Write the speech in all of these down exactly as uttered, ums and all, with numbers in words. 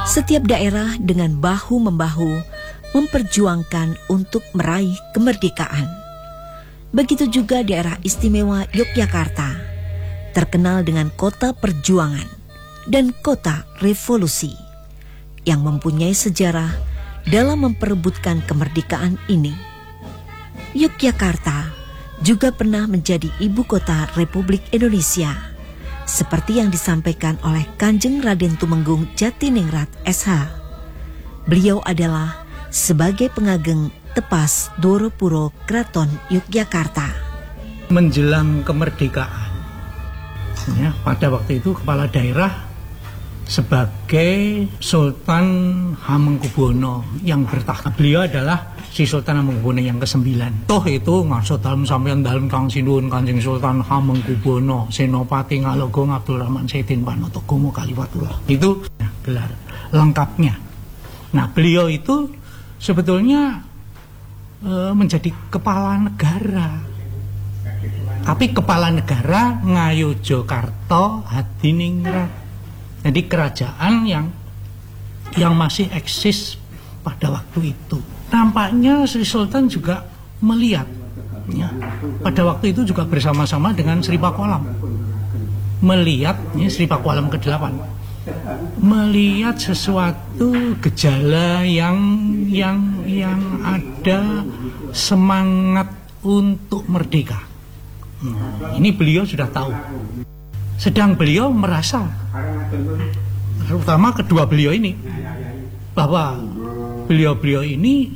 Setiap daerah dengan bahu-membahu memperjuangkan untuk meraih kemerdekaan. Begitu juga daerah istimewa Yogyakarta, terkenal dengan kota perjuangan dan kota revolusi, yang mempunyai sejarah dalam memperebutkan kemerdekaan ini. Yogyakarta juga pernah menjadi ibu kota Republik Indonesia, seperti yang disampaikan oleh Kanjeng Raden Tumenggung Jatiningrat S H. Beliau adalah sebagai pengageng tepas Doro-Puro Kraton Yogyakarta. Menjelang kemerdekaan, ya, pada waktu itu kepala daerah sebagai Sultan Hamengkubuwono yang bertahta. Beliau adalah si Sultan Hamengkubuwono yang kesembilan. Toh itu ngaso dalam sampeyan dalam Kang Sinuwun Kanjeng Sultan Hamengkubuwono Senopati Ngalogo Abdul Rahman Saidin Panotogomo Kaliwatullah. Itu ya, gelar lengkapnya. Nah, beliau itu sebetulnya e, menjadi kepala negara. Tapi kepala negara Ngayogyakarta Hadiningrat. Jadi kerajaan yang yang masih eksis pada waktu itu. Nampaknya Sri Sultan juga melihat, ya, pada waktu itu juga bersama-sama dengan Sri Pakualam, melihat, ya, Sri Pakualam kedelapan, melihat sesuatu gejala yang yang yang ada semangat untuk merdeka. Nah, ini beliau sudah tahu. Sedang beliau merasa, terutama kedua beliau ini, bahwa beliau-beliau ini,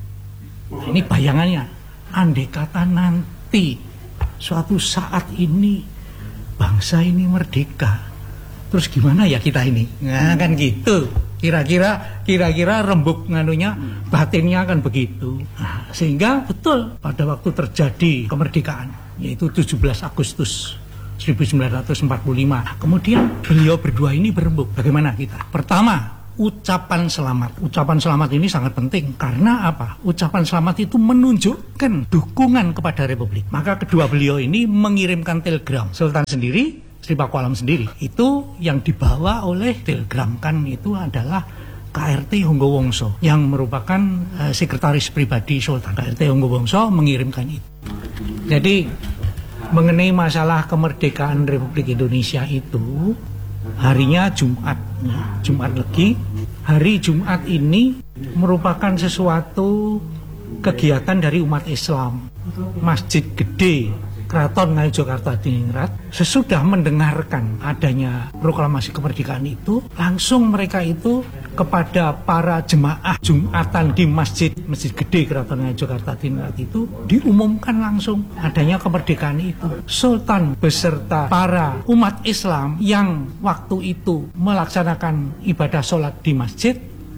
ini bayangannya, andai kata nanti suatu saat ini bangsa ini merdeka, terus gimana ya kita ini? Nah, kan gitu. Kira-kira kira-kira rembuk nganunya, batinnya kan begitu. Nah, sehingga betul pada waktu terjadi kemerdekaan, yaitu tujuh belas Agustus seribu sembilan ratus empat puluh lima. Kemudian beliau berdua ini berembuk. Bagaimana kita? Pertama, ucapan selamat. Ucapan selamat ini sangat penting. Karena apa? Ucapan selamat itu menunjukkan dukungan kepada Republik. Maka kedua beliau ini mengirimkan telegram. Sultan sendiri, Sri Pakualam sendiri. Itu yang dibawa oleh telegram kan itu adalah K R T Honggowongso yang merupakan uh, sekretaris pribadi Sultan. K R T Honggowongso mengirimkan itu. Jadi mengenai masalah kemerdekaan Republik Indonesia itu, harinya Jumat, ya, Jumat Legi. Hari Jumat ini merupakan sesuatu kegiatan dari umat Islam. Masjid Gede Kraton Ngayogyakarta Hadiningrat sesudah mendengarkan adanya proklamasi kemerdekaan itu, langsung mereka itu kepada para jemaah Jumatan di masjid Masjid Gede Kraton Ngayogyakarta Hadiningrat itu diumumkan langsung adanya kemerdekaan itu. Sultan beserta para umat Islam yang waktu itu melaksanakan ibadah sholat di masjid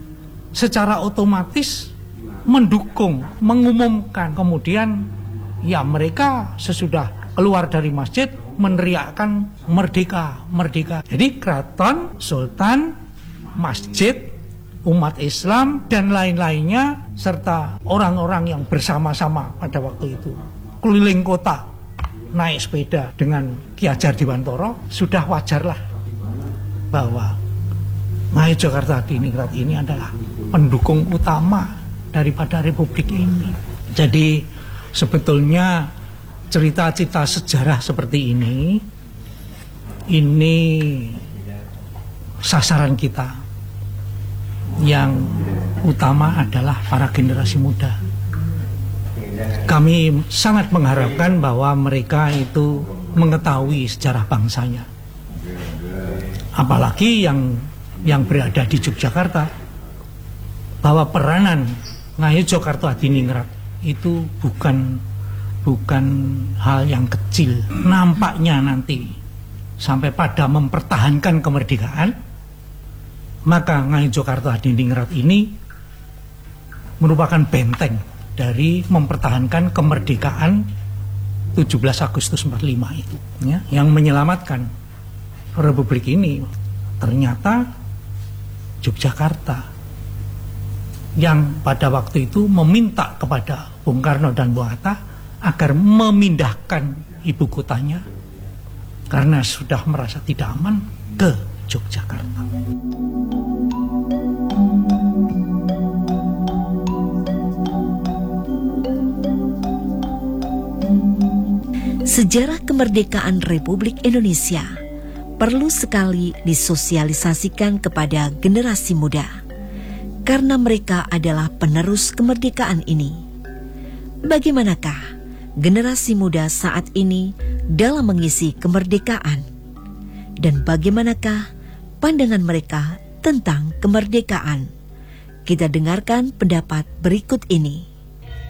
secara otomatis mendukung, mengumumkan. Kemudian ya mereka sesudah keluar dari masjid meneriakkan merdeka, merdeka. Jadi keraton, sultan, masjid, umat Islam dan lain-lainnya serta orang-orang yang bersama-sama pada waktu itu keliling kota naik sepeda dengan Ki Hajar Dewantara, sudah wajarlah bahwa Ngayogyakarta Hadiningrat ini adalah pendukung utama daripada Republik ini. Jadi sebetulnya cerita-cerita sejarah seperti ini, ini sasaran kita yang utama adalah para generasi muda. Kami sangat mengharapkan bahwa mereka itu mengetahui sejarah bangsanya. Apalagi yang yang berada di Yogyakarta, bahwa peranan Ngayogyakarta Hadiningrat itu bukan bukan hal yang kecil. Nampaknya nanti sampai pada mempertahankan kemerdekaan, maka Ngayogyakarta Hadiningrat ini merupakan benteng dari mempertahankan kemerdekaan tujuh belas Agustus empat puluh lima itu, ya, yang menyelamatkan Republik ini. Ternyata Yogyakarta yang pada waktu itu meminta kepada Bung Karno dan Bung Hatta agar memindahkan ibu kotanya karena sudah merasa tidak aman ke Yogyakarta. Sejarah kemerdekaan Republik Indonesia perlu sekali disosialisasikan kepada generasi muda, karena mereka adalah penerus kemerdekaan ini. Bagaimanakah generasi muda saat ini dalam mengisi kemerdekaan? Dan bagaimanakah pandangan mereka tentang kemerdekaan? Kita dengarkan pendapat berikut ini.